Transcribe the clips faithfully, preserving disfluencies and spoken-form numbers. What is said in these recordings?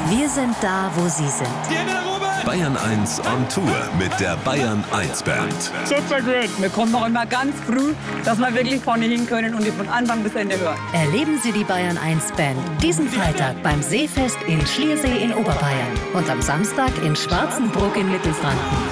Wir sind da, wo Sie sind. Bayern eins on Tour mit der Bayern eins Band. Super gut. Wir kommen noch immer ganz früh, dass wir wirklich vorne hin können und die von Anfang bis Ende hören. Erleben Sie die Bayern eins Band diesen Freitag beim Seefest in Schliersee in Oberbayern und am Samstag in Schwarzenbruck in Mittelfranken.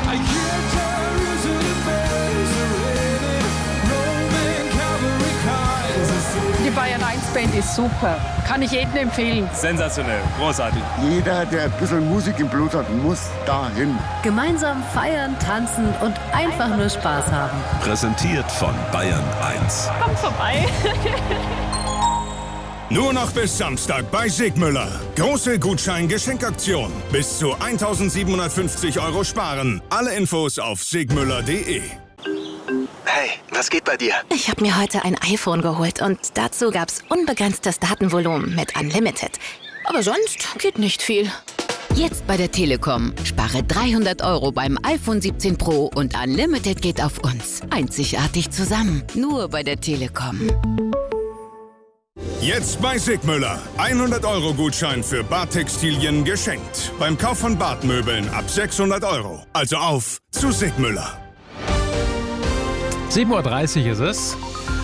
Die Bayern eins Band ist super. Kann ich jedem empfehlen. Sensationell, großartig. Jeder, der ein bisschen Musik im Blut hat, muss dahin. Gemeinsam feiern, tanzen und einfach nur Spaß haben. Präsentiert von Bayern eins. Kommt vorbei. Nur noch bis Samstag bei Sigmüller. Große Gutschein-Geschenkaktion. Bis zu eintausendsiebenhundertfünfzig Euro sparen. Alle Infos auf sigmüller punkt de. Hey, was geht bei dir? Ich habe mir heute ein iPhone geholt und dazu gab's unbegrenztes Datenvolumen mit Unlimited. Aber sonst geht nicht viel. Jetzt bei der Telekom. Spare dreihundert Euro beim iPhone siebzehn Pro und Unlimited geht auf uns. Einzigartig zusammen. Nur bei der Telekom. Jetzt bei Sigmüller. hundert Euro Gutschein für Badtextilien geschenkt. Beim Kauf von Badmöbeln ab sechshundert Euro. Also auf zu Sigmüller. sieben Uhr dreißig ist es.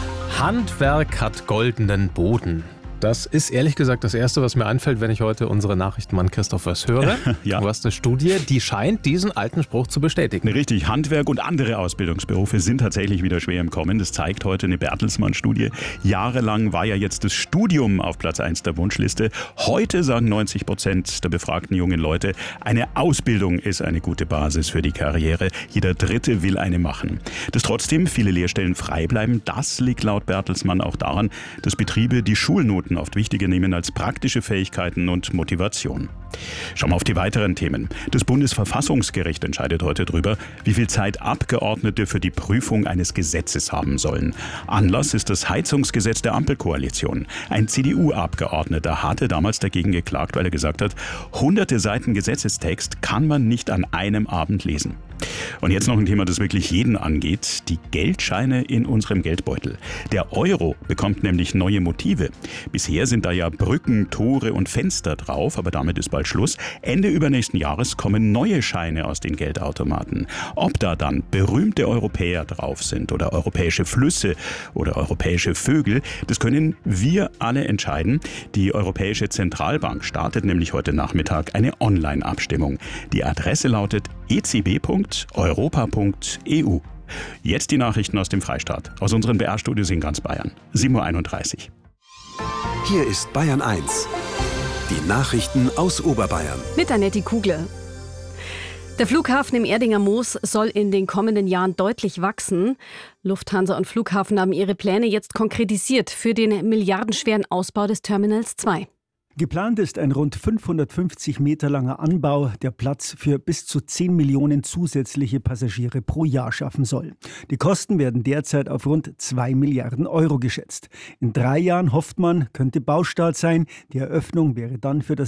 Handwerk hat goldenen Boden. Das ist ehrlich gesagt das Erste, was mir einfällt, wenn ich heute unsere Nachrichtenmann Christoph Wöss höre. Ja. Du hast eine Studie, die scheint diesen alten Spruch zu bestätigen. Richtig, Handwerk und andere Ausbildungsberufe sind tatsächlich wieder schwer im Kommen. Das zeigt heute eine Bertelsmann-Studie. Jahrelang war ja jetzt das Studium auf Platz eins der Wunschliste. Heute sagen neunzig Prozent der befragten jungen Leute, eine Ausbildung ist eine gute Basis für die Karriere. Jeder Dritte will eine machen. Dass trotzdem viele Lehrstellen frei bleiben, das liegt laut Bertelsmann auch daran, dass Betriebe die Schulnoten oft wichtiger nehmen als praktische Fähigkeiten und Motivation. Schauen wir auf die weiteren Themen. Das Bundesverfassungsgericht entscheidet heute darüber, wie viel Zeit Abgeordnete für die Prüfung eines Gesetzes haben sollen. Anlass ist das Heizungsgesetz der Ampelkoalition. Ein C D U-Abgeordneter hatte damals dagegen geklagt, weil er gesagt hat, hunderte Seiten Gesetzestext kann man nicht an einem Abend lesen. Und jetzt noch ein Thema, das wirklich jeden angeht, die Geldscheine in unserem Geldbeutel. Der Euro bekommt nämlich neue Motive. Bisher sind da ja Brücken, Tore und Fenster drauf, aber damit ist bald Schluss. Ende übernächsten Jahres kommen neue Scheine aus den Geldautomaten. Ob da dann berühmte Europäer drauf sind oder europäische Flüsse oder europäische Vögel, das können wir alle entscheiden. Die Europäische Zentralbank startet nämlich heute Nachmittag eine Online-Abstimmung. Die Adresse lautet e c b punkt europa punkt e u. Jetzt die Nachrichten aus dem Freistaat, aus unseren B R-Studios in ganz Bayern. sieben Uhr einunddreißig. Hier ist Bayern eins. Die Nachrichten aus Oberbayern. Mit Annette Kugler. Der Flughafen im Erdinger Moos soll in den kommenden Jahren deutlich wachsen. Lufthansa und Flughafen haben ihre Pläne jetzt konkretisiert für den milliardenschweren Ausbau des Terminals zwei. Geplant ist ein rund fünfhundertfünfzig Meter langer Anbau, der Platz für bis zu zehn Millionen zusätzliche Passagiere pro Jahr schaffen soll. Die Kosten werden derzeit auf rund zwei Milliarden Euro geschätzt. In drei Jahren hofft man, könnte Baustart sein. Die Eröffnung wäre dann für das